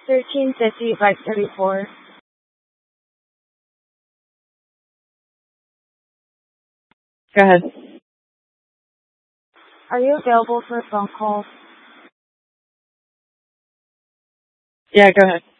1350-534. Go ahead. Are you available for a phone call? Yeah, go ahead.